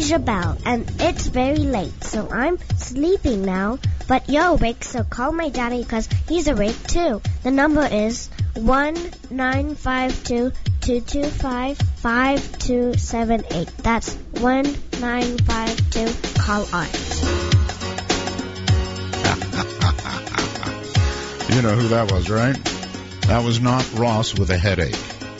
Asia Bell, and it's very late, so I'm sleeping now. But you're awake, so call my daddy because he's awake too. The number is 1-952-225-5278. That's 1952. Call Art. You know who that was, right? That was not Ross with a headache.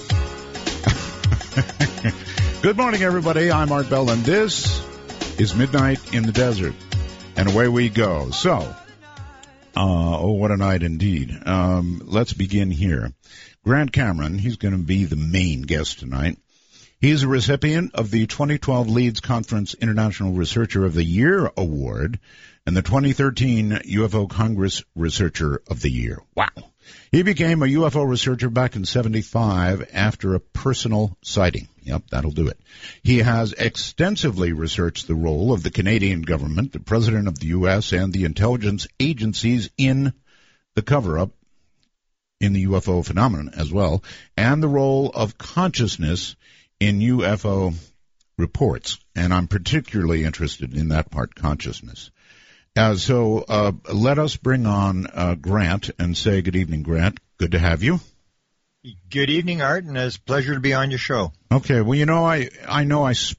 Good morning, everybody. I'm Art Bell, and this is Midnight in the Desert. And away we go. So, what a night indeed. Let's begin here. Grant Cameron, he's going to be the main guest tonight. He's a recipient of the 2012 Leeds Conference International Researcher of the Year Award and the 2013 UFO Congress Researcher of the Year. Wow. He became a UFO researcher back in '75 after a personal sighting. Yep, that'll do it. He has extensively researched the role of the Canadian government, the President of the U.S., and the intelligence agencies in the cover-up in the UFO phenomenon as well, and the role of consciousness in UFO reports. And I'm particularly interested in that part, consciousness. So let us bring on Grant and say good evening, Grant. Good to have you. Good evening, Art, and it's a pleasure to be on your show. Okay, well, you know, I know I